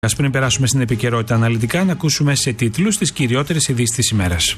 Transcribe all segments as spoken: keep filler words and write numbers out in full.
Ας πριν περάσουμε στην επικαιρότητα αναλυτικά, να ακούσουμε σε τίτλους τις κυριότερες ειδήσεις της ημέρας.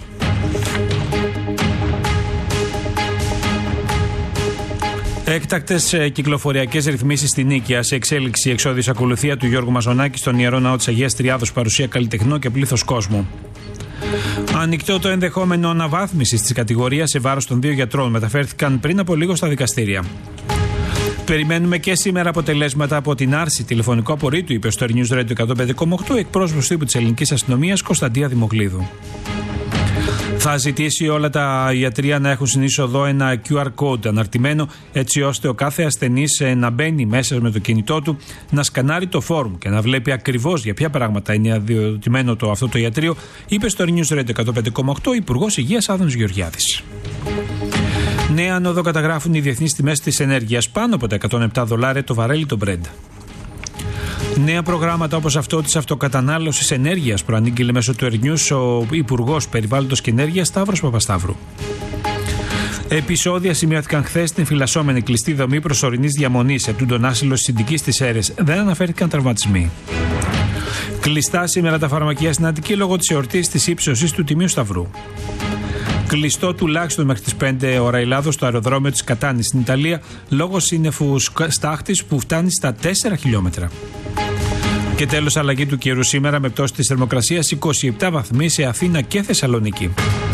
Έκτακτες κυκλοφοριακές ρυθμίσεις στην Νίκαια, σε εξέλιξη εξώδης ακολουθία του Γιώργου Μαζονάκη στον Ιερό Ναό της Αγίας Τριάδος, παρουσία καλλιτεχνών και πλήθος κόσμου. Ανοιχτό το ενδεχόμενο αναβάθμισης της κατηγορίας σε βάρος των δύο γιατρών, μεταφέρθηκαν πριν από λίγο στα δικαστήρια. Περιμένουμε και σήμερα αποτελέσματα από την άρση τηλεφωνικού απορρίτου, είπε στο News Radio εκατόν πέντε κόμμα οκτώ εκπρόσωπος τύπου της ελληνικής αστυνομίας Κωνσταντία Δημοκλίδου. Θα ζητήσει όλα τα ιατρεία να έχουν στην είσοδο ένα κιου αρ code αναρτημένο, έτσι ώστε ο κάθε ασθενής να μπαίνει μέσα με το κινητό του, να σκανάρει το φόρουμ και να βλέπει ακριβώς για ποια πράγματα είναι αδειοδοτημένο το, αυτό το ιατρείο, είπε στο News Radio εκατόν πέντε κόμμα οκτώ Υπουργός Υγείας Άδωνης Γεωργιάδης. Νέα άνοδο καταγράφουν οι διεθνείς τιμές της ενέργειας, πάνω από τα εκατόν επτά δολάρια το βαρέλι το Brent. Νέα προγράμματα όπως αυτό της αυτοκατανάλωσης ενέργειας προανήγγειλε μέσω του Ερνιούς ο Υπουργός Περιβάλλοντος και Ενέργειας Σταύρος Παπασταύρου. Επεισόδια σημειώθηκαν χθες στην φυλασσόμενη κλειστή δομή προσωρινής διαμονής ετούντων άσυλο της Συντικής της ΕΡΕΣ. Δεν αναφέρθηκαν τραυματισμοί. Κλειστά σήμερα τα φαρμακεία στην Αττική λόγω της εορτής της ύψωσης του Τιμίου Σταυρού. Κλειστό τουλάχιστον μέχρι τις πέντε ώρα Ελλάδος στο αεροδρόμιο της Κατάνης στην Ιταλία λόγω σύννεφου στάχτης που φτάνει στα τέσσερα χιλιόμετρα. Και τέλος, αλλαγή του καιρού σήμερα με πτώση της θερμοκρασίας είκοσι επτά βαθμοί σε Αθήνα και Θεσσαλονίκη.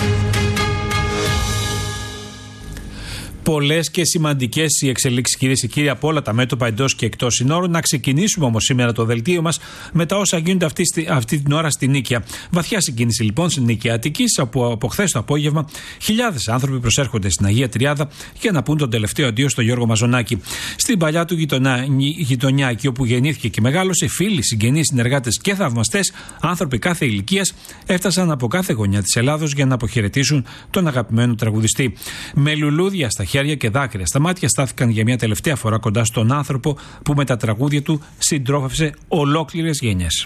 Πολλές και σημαντικές οι εξελίξεις, κυρίες και κύριοι, από όλα τα μέτωπα εντός και εκτός συνόρων. Να ξεκινήσουμε όμως σήμερα το δελτίο μας με τα όσα γίνονται αυτή, αυτή την ώρα στη Νίκαια. Βαθιά συγκίνηση λοιπόν στην Νίκαια Αττικής, όπου από χθες το απόγευμα χιλιάδες άνθρωποι προσέρχονται στην Αγία Τριάδα για να πούν τον τελευταίο αντίο στον Γιώργο Μαζονάκη. Στην παλιά του γειτονιά, γειτονιά εκεί όπου γεννήθηκε και μεγάλωσε, φίλοι, συγγενείς, συνεργάτες και θαυμαστές, άνθρωποι κάθε ηλικίας, έφτασαν από κάθε γωνιά της Ελλάδος για να αποχαιρετήσουν τον αγαπημένο τραγουδιστή. Με λουλούδια στα χέρια και δάκρυα στα μάτια στάθηκαν για μια τελευταία φορά κοντά στον άνθρωπο που με τα τραγούδια του συντρόφευσε ολόκληρες γενιές.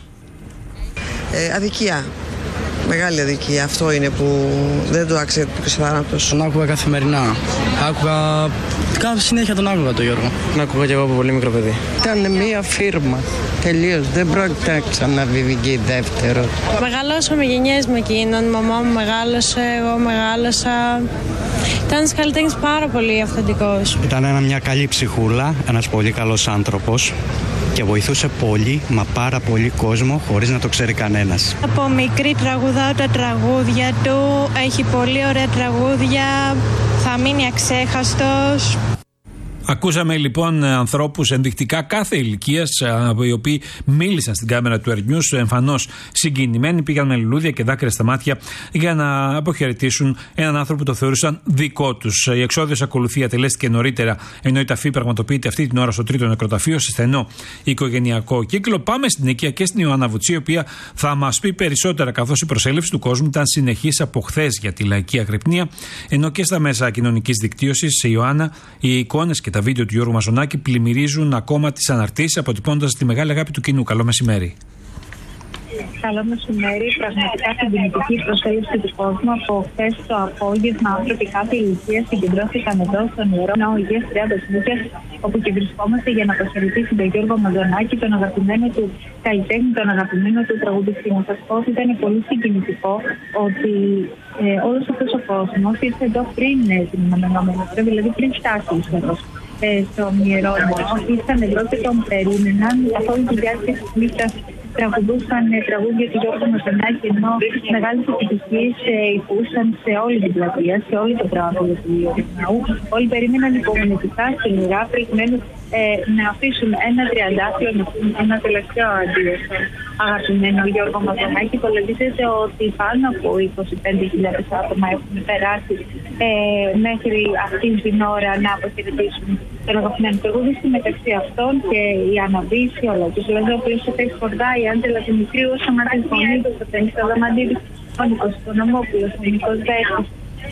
Ε, αδικία. Μεγάλη αδικία. Αυτό είναι που δεν το άξιζε το θάνατος. Τον άκουγα καθημερινά. Άκουγα. Κάθε συνέχεια τον άκουγα τον Γιώργο. Τον άκουγα και εγώ από πολύ μικρό παιδί. Ήταν μια φίρμα. Τελείως. Δεν πρόκειται να ξαναβγεί δεύτερο. Μεγαλώσαμε γενιές με εκείνον. Η μαμά μου μεγάλωσε, εγώ μεγάλωσα. Ήταν ένας καλλιτέχνης πάρα πολύ αυθεντικός. Ήταν μια καλή ψυχούλα, ένας πολύ καλός άνθρωπος και βοηθούσε πολύ, μα πάρα πολύ κόσμο χωρίς να το ξέρει κανένας. Από μικρή τραγουδάω τα τραγούδια του, έχει πολύ ωραία τραγούδια, θα μείνει αξέχαστος. Ακούσαμε λοιπόν ανθρώπους ενδεικτικά κάθε ηλικίας, οι οποίοι μίλησαν στην κάμερα του Ερνιούς, εμφανώς συγκινημένοι, πήγαν με λουλούδια και δάκρυα στα μάτια για να αποχαιρετήσουν έναν άνθρωπο που το θεωρούσαν δικό τους. Η εξώδιος ακολουθία τελέστηκε νωρίτερα, ενώ η ταφή πραγματοποιείται αυτή την ώρα στο τρίτο νεκροταφείο, σε στενό οικογενειακό κύκλο. Πάμε στην Νίκαια και στην Ιωάννα Βουτσή, η οποία θα μας πει περισσότερα, καθώς η προσέλευση του κόσμου ήταν συνεχής από χθες για τη λαϊκή αγρυπνία, ενώ και στα μέσα κοινωνικής δικτύωσης, σε Ιωάννα, οι εικόνες και τα βίντεο του Γιώργου Μαζονάκη πλημμυρίζουν ακόμα τις αναρτήσεις, αποτυπώνοντας τη μεγάλη αγάπη του κοινού. Καλό μεσημέρι. Καλό μεσημέρι. Πραγματικά συγκινητική προσέλευση του κόσμου. Από χθες το απόγευμα, άνθρωποι κάθε ηλικία συγκεντρώθηκαν εδώ στον Ιερό Ναό Αγίας Τριάδος Νίκαιας, όπου και βρισκόμαστε για να αποχαιρετήσουν τον Γιώργο Μαζονάκη, τον αγαπημένο του καλλιτέχνη, τον αγαπημένο του τραγουδιστή. Να σας πω ότι ήταν πολύ συγκινητικό ότι ε, όλος αυτός ο κόσμος ήρθε εδώ πριν ε, την αναμενόμενη, δηλαδή πριν φτάσει ο Ιησούς ε, στον Ιερό Ναό. Ήρθαν εδώ και τον περίμεναν καθ' όλη τη διάρκεια της νύχτας. Τραγουδούσαν τραγούδια του Γιώργου Μαζονάκη, ενώ μεγάλες επιτυχίες ηχούσαν σε όλη την πλατεία, σε όλη το τράγουδο του Ναού. Όλοι περίμεναν υπομονετικά και λιγά προκειμένου ε, να αφήσουν ένα τριαντάφυλλο, ένα τελευταίο αντίο στον αγαπημένο Γιώργο Μαζονάκη. Υπολογίζεται ότι πάνω από είκοσι πέντε χιλιάδες άτομα έχουν περάσει ε, μέχρι αυτή την ώρα να αποχαιρετήσουν τον αγαπημένο τραγουδιστή, μεταξύ αυτών και η Αναβίση, ο Λαϊκός Λαζόπουλος, ο Τέξ Φορδά, η Άντζελα Δημητρίου, ο Σαμάτης Φωνίδος, ο Τένις Αδαμαντίδης, ο Νίκος Οικονομόπουλος, ο Νίκος Δέκης,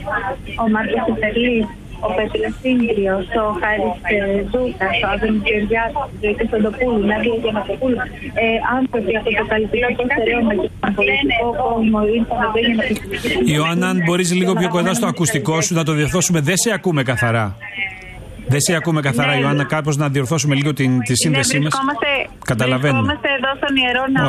ο Μάρκος Ετερλής, ο Πέτρος Σύγκριος, ο Χάρης Ζούκας, ο Άδωνης Γεωργιάδης, ο Ζωήτης Οντοπούλου, η Νάντια Γιαννακοπούλου, άνθρωποι από το καλλιτεχνικό στερέωμα και τον πολιτικό κόσμο ήρθαν εδώ για να επιστημίσουν. Ιωάννα, αν μπορείς λίγο πιο κοντά στο ακουστικό σου να το διορθώσουμε, δεν σε ακούμε καθαρά. Δεν σε ακούμε καθαρά, ναι, Ιωάννα, κάπως να διορθώσουμε λίγο την, τη σύνδεσή μας. Καταλαβαίνουμε. Βρισκόμαστε εδώ στον Ιερό Ναό